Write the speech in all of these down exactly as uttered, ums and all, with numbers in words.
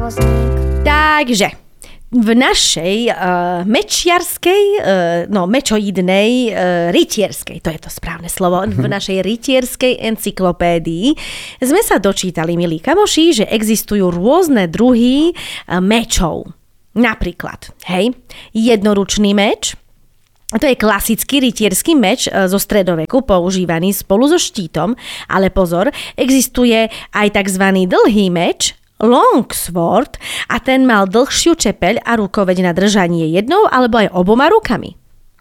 hrôznik. Takže v našej uh, mečiarskej, uh, no mečoidnej, uh, rytierskej, to je to správne slovo, v našej rytierskej encyklopédii sme sa dočítali, milí kamoši, že existujú rôzne druhy uh, mečov. Napríklad, hej, jednoručný meč, to je klasický rytierský meč zo stredoveku, používaný spolu so štítom, ale pozor, existuje aj tzv. Dlhý meč, longsword, a ten mal dlhšiu čepeľ a rukoveď na držanie jednou alebo aj oboma rukami.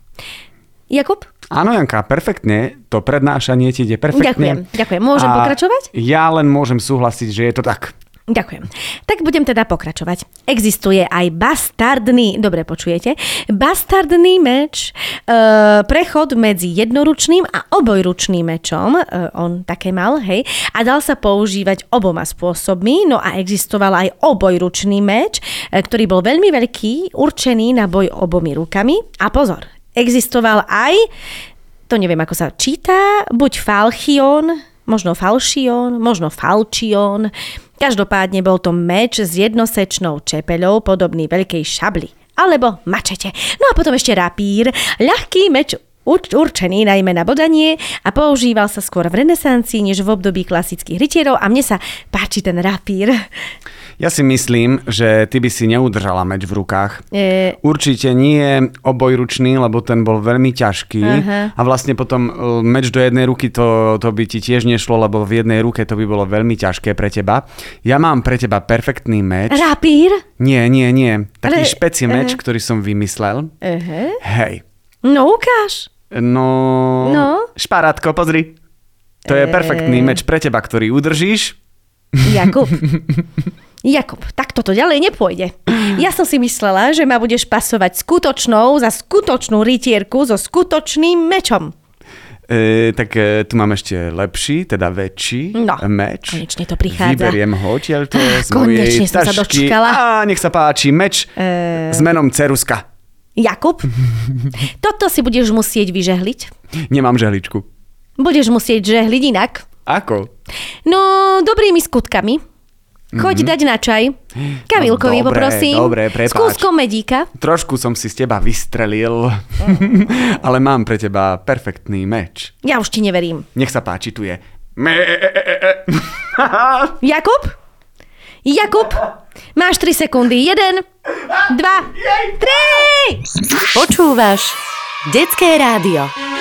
Jakub? Áno, Janka, perfektne. To prednášanie ti ide perfektne. Ďakujem, ďakujem. Môžem a pokračovať? Ja len môžem súhlasiť, že je to tak. Ďakujem. Tak budem teda pokračovať. Existuje aj bastardný, dobre počujete, bastardný meč, e, prechod medzi jednoručným a obojručným mečom, e, on také mal, hej, a dal sa používať oboma spôsobmi, no a existoval aj obojručný meč, e, ktorý bol veľmi veľký, určený na boj obomi rukami. A pozor, existoval aj, to neviem ako sa číta, buď falchion, možno falšion, možno falčion. Každopádne bol to meč s jednosečnou čepeľou podobný veľkej šabli alebo mačete. No a potom ešte rapír, ľahký meč určený najmä na bodanie a používal sa skôr v renesancii než v období klasických rytierov a mne sa páči ten rapír. Ja si myslím, že ty by si neudržala meč v rukách. E... Určite nie obojručný, lebo ten bol veľmi ťažký. Aha. A vlastne potom meč do jednej ruky to, to by ti tiež nešlo, lebo v jednej ruke to by bolo veľmi ťažké pre teba. Ja mám pre teba perfektný meč. Rapír? Nie, nie, nie. Taký Ale... špeci meč, Aha. ktorý som vymyslel. Aha. Hej. No ukáž. No, no. Šparátko, pozri. To je perfektný meč pre teba, ktorý udržíš. Jakub. Jakub, tak toto ďalej nepôjde. Ja som si myslela, že ma budeš pasovať skutočnou za skutočnú rytierku so skutočným mečom. E, tak e, tu mám ešte lepší, teda väčší no, meč. Konečne to prichádza. Vyberiem ho odtiaľto z konečne mojej som tašky. Sa dočkala. Á, nech sa páči, meč e... s menom Ceruska. Jakub, toto si budeš musieť vyžehliť. Nemám žehličku. Budeš musieť žehliť inak. Ako? No, dobrými skutkami. Choď mm-hmm. dať na čaj. Kamilkovi no, dobre, poprosím. Dobre, prepáč. S kúskom medíka. Trošku som si z teba vystrelil, mm. ale mám pre teba perfektný meč. Ja už ti neverím. Nech sa páči, tu je. Jakub? Jakub? Máš tri sekundy. Jeden, dva, tri! Počúvaš Detské rádio.